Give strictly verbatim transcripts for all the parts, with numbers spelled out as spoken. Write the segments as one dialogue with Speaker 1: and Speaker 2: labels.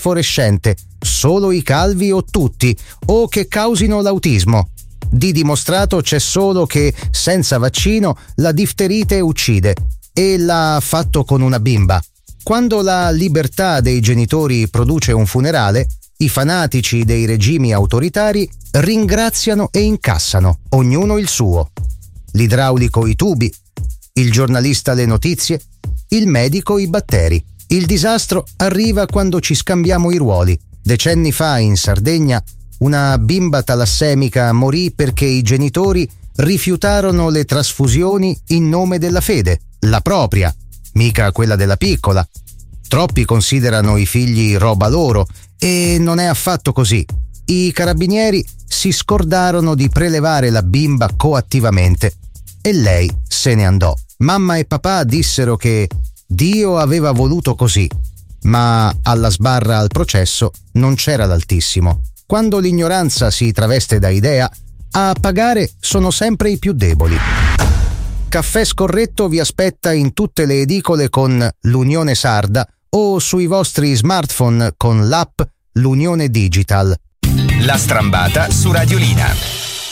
Speaker 1: fosforescente, solo i calvi o tutti, o che causino l'autismo. Di dimostrato c'è solo che senza vaccino la difterite uccide, e l'ha fatto con una bimba. Quando la libertà dei genitori produce un funerale, i fanatici dei regimi autoritari ringraziano e incassano, ognuno il suo. L'idraulico i tubi, il giornalista le notizie, il medico i batteri. Il disastro arriva quando ci scambiamo i ruoli. Decenni fa in Sardegna una bimba talassemica morì perché i genitori rifiutarono le trasfusioni in nome della fede, la propria, mica quella della piccola. Troppi considerano i figli roba loro e non è affatto così. I carabinieri si scordarono di prelevare la bimba coattivamente e lei se ne andò. Mamma e papà dissero che Dio aveva voluto così, ma alla sbarra al processo non c'era l'Altissimo. Quando l'ignoranza si traveste da idea, a pagare sono sempre i più deboli. Caffè Scorretto vi aspetta in tutte le edicole con l'Unione Sarda o sui vostri smartphone con l'app L'Unione Digital.
Speaker 2: La strambata su Radiolina.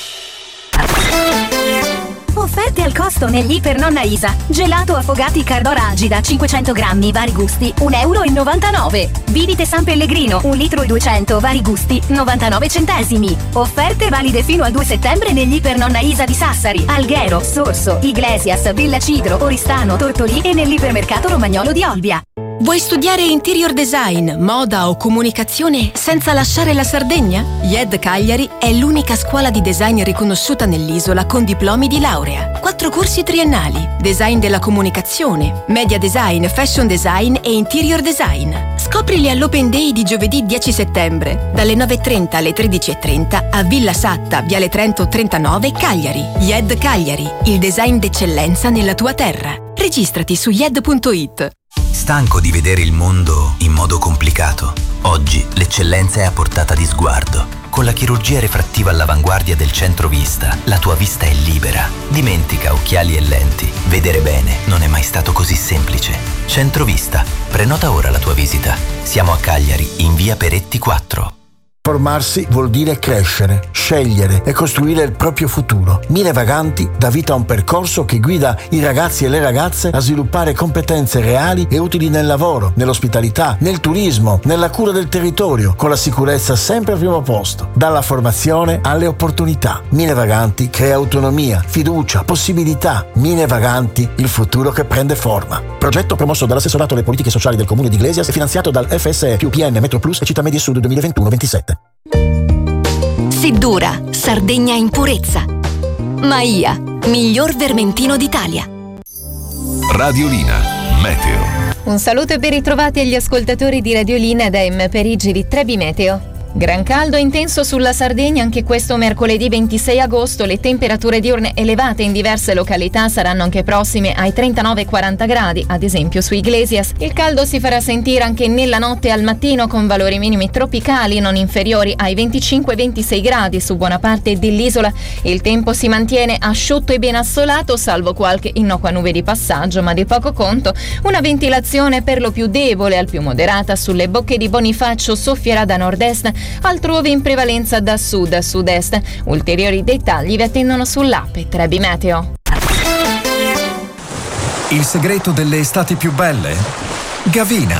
Speaker 3: Offerte al costo negli Iper Nonna Isa. Gelato Affogati Cardora Agida cinquecento grammi, vari gusti, un euro e novantanove. Bibite San Pellegrino, un litro e duecento, vari gusti, novantanove centesimi. Offerte valide fino al due settembre negli Iper Nonna Isa di Sassari, Alghero, Sorso, Iglesias, Villa Cidro, Oristano, Tortolì e nell'ipermercato Romagnolo di Olbia.
Speaker 4: Vuoi studiare interior design, moda o comunicazione senza lasciare la Sardegna? I E D Cagliari è l'unica scuola di design riconosciuta nell'isola con diplomi di laurea. Quattro corsi triennali: design della comunicazione, media design, fashion design e interior design. Scoprili all'Open Day di giovedì dieci settembre, dalle nove e trenta alle tredici e trenta a Villa Satta, Viale Trento trentanove, Cagliari. I E D Cagliari, il design d'eccellenza nella tua terra. Registrati su i e d punto i t.
Speaker 5: Stanco di vedere il mondo in modo complicato? Oggi l'eccellenza è a portata di sguardo. Con la chirurgia refrattiva all'avanguardia del Centrovista, la tua vista è libera. Dimentica occhiali e lenti. Vedere bene non è mai stato così semplice. Centrovista. Prenota ora la tua visita. Siamo a Cagliari, in via Peretti quattro.
Speaker 6: Formarsi vuol dire crescere, scegliere e costruire il proprio futuro. Mine Vaganti dà vita a un percorso che guida i ragazzi e le ragazze a sviluppare competenze reali e utili nel lavoro, nell'ospitalità, nel turismo, nella cura del territorio, con la sicurezza sempre al primo posto. Dalla formazione alle opportunità. Mine Vaganti crea autonomia, fiducia, possibilità. Mine Vaganti, il futuro che prende forma. Progetto promosso dall'assessorato alle politiche sociali del Comune di Iglesias e finanziato dal F S E più P N Metro Plus e Città Media Sud duemilaventuno ventisette.
Speaker 4: Seddura, Sardegna in purezza. Maia, miglior vermentino d'Italia.
Speaker 7: Radiolina Meteo.
Speaker 8: Un saluto e ben ritrovati agli ascoltatori di Radiolina da M Perigi di Trebi Meteo. Gran caldo intenso sulla Sardegna anche questo mercoledì ventisei agosto. Le temperature diurne elevate in diverse località saranno anche prossime ai trentanove quaranta gradi, ad esempio su Iglesias. Il caldo si farà sentire anche nella notte e al mattino con valori minimi tropicali non inferiori ai venticinque ventisei gradi su buona parte dell'isola. Il tempo si mantiene asciutto e ben assolato, salvo qualche innocua nube di passaggio, ma di poco conto. Una ventilazione per lo più debole al più moderata sulle bocche di Bonifacio soffierà da nord-est, altrove in prevalenza da sud a sud-est. Ulteriori dettagli vi attendono sull'app Trebi Meteo.
Speaker 2: Il segreto delle estati più belle? Gavina.